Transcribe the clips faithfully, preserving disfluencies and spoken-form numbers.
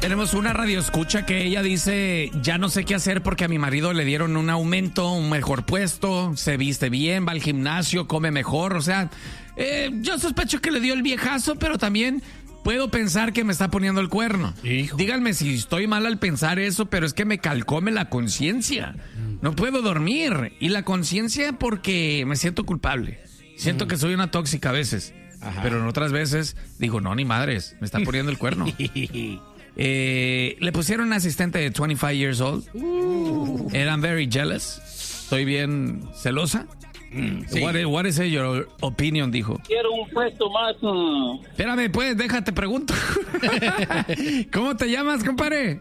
Tenemos una radioescucha que ella dice, ya no sé qué hacer porque a mi marido le dieron un aumento, un mejor puesto, se viste bien, va al gimnasio, come mejor, o sea, eh, yo sospecho que le dio el viejazo, pero también puedo pensar que me está poniendo el cuerno. Hijo. Díganme si estoy mal al pensar eso, pero es que me calcome la conciencia. No puedo dormir. Y la conciencia porque me siento culpable. Siento mm. que soy una tóxica a veces. Ajá. Pero en otras veces digo, no, ni madres, me está poniendo el cuerno. eh, le pusieron un asistente de veinticinco years old. Uh. And I'm very jealous. Estoy bien celosa. Mm, sí. What, is, what is your opinion, dijo? Quiero un puesto más. Uh... Espérame, pues, déjate pregunto. ¿Cómo te llamas, compadre?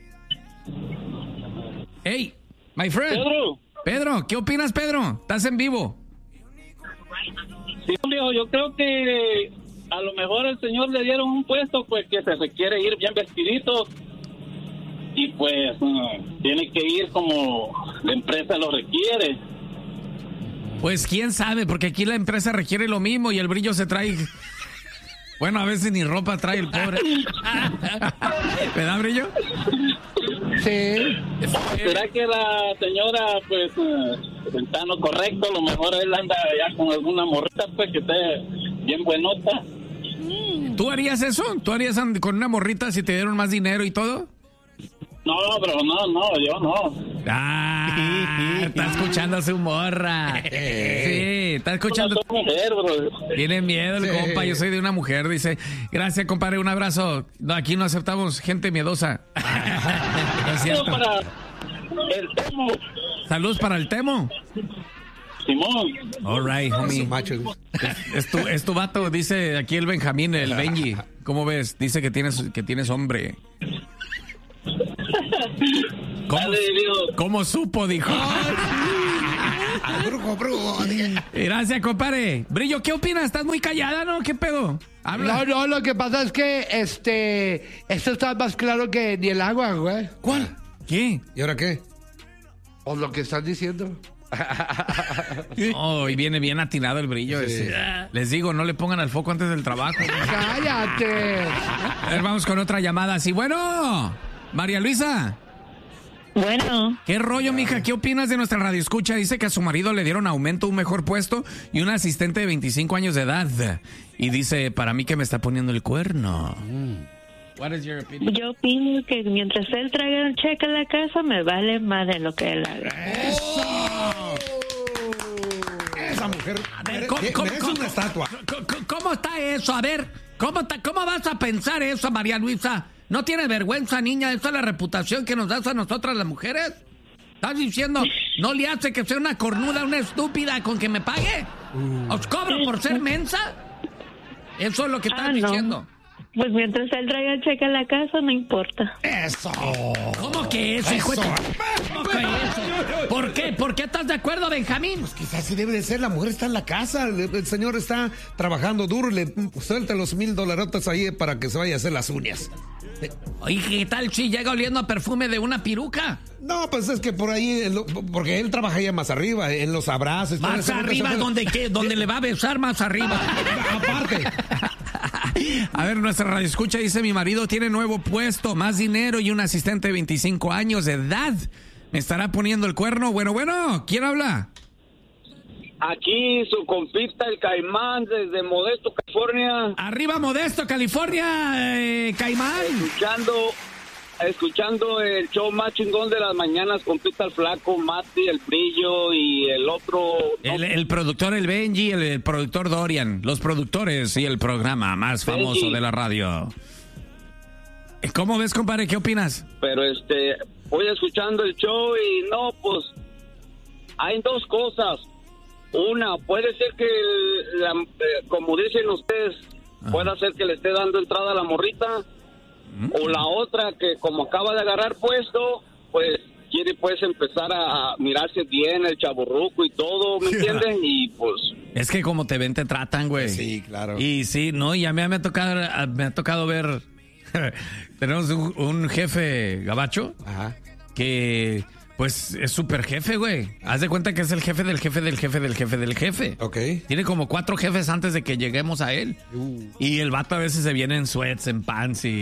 Hey, my friend. Pedro. Pedro, ¿qué opinas, Pedro? ¿Estás en vivo? Sí, amigo, yo creo que a lo mejor el señor le dieron un puesto pues que se requiere ir bien vestidito y pues uh, tiene que ir como la empresa lo requiere. Pues quién sabe, porque aquí la empresa requiere lo mismo y el brillo se trae. Bueno, a veces ni ropa trae el pobre. ¿Me da brillo? Sí. ¿Será que la señora, pues, uh, está en lo correcto? A lo mejor él anda ya con alguna morrita, pues, que esté bien buenota. ¿Tú harías eso? ¿Tú harías con una morrita si te dieron más dinero y todo? No, pero no, no, yo no. Ah, está escuchando a su morra. Sí, está escuchando. No soy mujer, bro. Tiene miedo el sí. compa, yo soy de una mujer, dice. Gracias, compadre, un abrazo. No, aquí no aceptamos gente miedosa. No es cierto. Para el Temo. Saludos para el Temo. Simón. All right, homie. Es, es, tu, es tu vato, dice aquí el Benjamín, el Benji. ¿Cómo ves? Dice que tienes, que tienes hombre. ¿Cómo, ¿Cómo supo? Dijo. Gracias, compadre. Brillo, ¿qué opinas? ¿Estás muy callada, no? ¿Qué pedo? Habla. No, no, lo que pasa es que este esto está más claro que ni el agua, güey. ¿Cuál? ¿Qué? ¿Y ahora qué? O lo que estás diciendo. Oh, y viene bien atinado el brillo. Sí. Ese. Les digo, no le pongan al foco antes del trabajo. ¡Cállate! A ver, vamos con otra llamada. Sí, bueno, María Luisa. Bueno. ¿Qué rollo, mija? ¿Qué opinas de nuestra radioescucha? Dice que a su marido le dieron aumento, un mejor puesto y un asistente de veinticinco años de edad. Y dice, para mí que me está poniendo el cuerno. Mm. What is your opinion? Yo opino que mientras él traiga el cheque a la casa, me vale más de lo que él haga. ¡Eso! Esa mujer a ver, ¿cómo, cómo, merece cómo, una estatua. ¿cómo, ¿Cómo está eso? A ver, ¿cómo, ta, ¿cómo vas a pensar eso, María Luisa? ¿No tienes vergüenza, niña? ¿Esa es la reputación que nos das a nosotras las mujeres? ¿Estás diciendo, no le hace que sea una cornuda, una estúpida con que me pague? Uh. ¿Os cobro por ser mensa? Eso es lo que estás ah, diciendo. No. Pues mientras él traiga el cheque a la casa, no importa. ¡Eso! ¿Cómo que eso, hijo de tu... ¿Cómo que eso? ¿Por qué? ¿Por qué estás de acuerdo, Benjamín? Pues quizás sí debe de ser. La mujer está en la casa. El, el señor está trabajando duro. Le suelta los mil dolarotas ahí para que se vaya a hacer las uñas. Oye, ¿qué tal si llega oliendo a perfume de una piruca? No, pues es que por ahí, porque él trabaja ya más arriba, en los abrazos. Más arriba, donde, ¿qué? Donde le va a besar más arriba. Aparte. A ver, nuestra radioescucha dice, mi marido tiene nuevo puesto, más dinero y un asistente de veinticinco años de edad. ¿Me estará poniendo el cuerno? Bueno, bueno, ¿quién habla? Aquí su compita, el Caimán, desde Modesto, California. Arriba, Modesto, California, eh, Caimán. Escuchando, escuchando el show más chingón de las mañanas, compita el Flaco, Mati, el Brillo y el otro... El, el productor, el Benji, el, el productor Dorian, los productores y el programa más famoso Benji de la radio. ¿Cómo ves, compadre? ¿Qué opinas? Pero este, voy escuchando el show y no, pues, hay dos cosas. Una, puede ser que, la, eh, como dicen ustedes, ajá, puede ser que le esté dando entrada a la morrita. ¿Mm? O la otra, que como acaba de agarrar puesto, pues quiere pues empezar a mirarse bien el chavorruco y todo, ¿me entienden? Y pues... Es que como te ven, te tratan, güey. Sí, claro. Y sí, no, y a mí me ha tocado, me ha tocado ver... Tenemos un, un jefe gabacho, ajá, que... Pues es súper jefe, güey. Haz de cuenta que es el jefe del jefe del jefe del jefe del jefe. Ok. Tiene como cuatro jefes antes de que lleguemos a él. Uh. Y el vato a veces se viene en sweats, en pants y...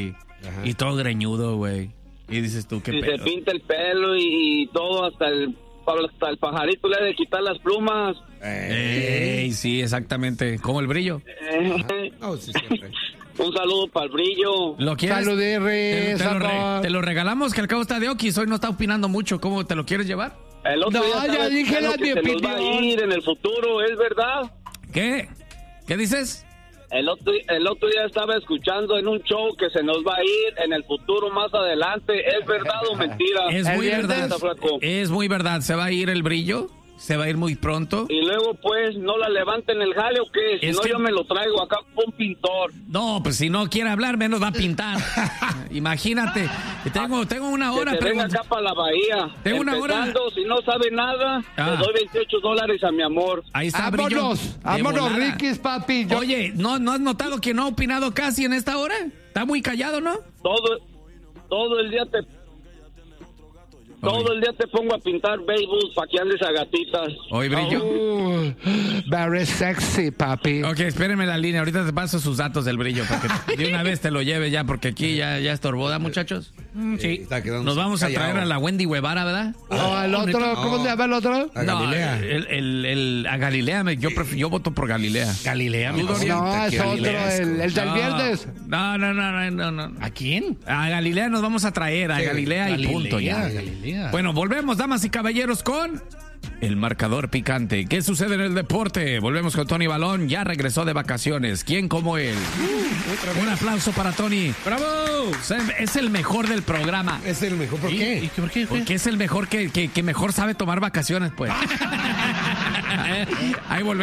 y todo greñudo, güey. Y dices tú, qué Si pedo. se pinta el pelo y, y todo, hasta el, hasta el pajarito le ha de quitar las plumas. Ey, sí, exactamente. Como el brillo. Eh, Oh, sí, siempre. un saludo para el brillo. ¿Lo quieres? Te, Saludirris, te lo re- amor. te lo regalamos, que al cabo está de Oquis. Hoy no está opinando mucho. ¿Cómo te lo quieres llevar? El otro No, día ya estaba dije la escuchando que mi se nos va a opinión. ir en el futuro, ¿es verdad? ¿Qué? ¿Qué dices? El otro, el otro día estaba escuchando en un show que se nos va a ir en el futuro más adelante. ¿Es verdad o mentira? Es ¿El muy viernes? verdad. Flaco. Es muy verdad. Se va a ir el brillo. Se va a ir muy pronto. Y luego, pues, ¿no la levanten el jale o qué? Si Es no, que- yo me lo traigo acá con un pintor. No, pues si no quiere hablar, menos va a pintar. Imagínate. Tengo, tengo una hora. Que se venga pregun- acá para la bahía. Tengo una hora. Empezando, si no sabe nada, Ah. le doy veintiocho dólares a mi amor. Ahí está brillo. Vámonos, de vámonos, volada. Riquis, papi. Yo- Oye, ¿no, ¿no has notado que no ha opinado casi en esta hora? Está muy callado, ¿no? Todo, todo el día te... Todo el día te pongo a pintar béisbol para que andes a gatitas. Hoy brillo. Uh, very sexy, papi. Ok, espérenme la línea. Ahorita te paso sus datos del brillo para que de una vez te lo lleve ya, porque aquí ya, ya estorbó, ¿da, muchachos? Sí, está quedando Nos vamos a callado. traer a la Wendy Guevara, ¿verdad? No, el otro, ¿cómo se llama el otro? A Galilea. No, el, el, el- a Galilea, me- yo, pref- yo voto por Galilea. Galilea, ¿Tú, mi Dorian? No, es otro, Galilea, el, el del No, viernes. No, no, no, no, no, no. ¿A quién? A Galilea nos vamos a traer, a Sí, Galilea y Galilea, punto ya. Galilea. Bueno, volvemos, damas y caballeros, con el marcador picante. ¿Qué sucede en el deporte? Volvemos con Tony Balón, ya regresó de vacaciones. ¿Quién como él? Un aplauso para Tony. ¡Bravo! Es el mejor del programa. Es el mejor. ¿Por ¿Y- qué? y por qué? Porque es el mejor que, que, que mejor sabe tomar vacaciones, pues. Ahí volvemos.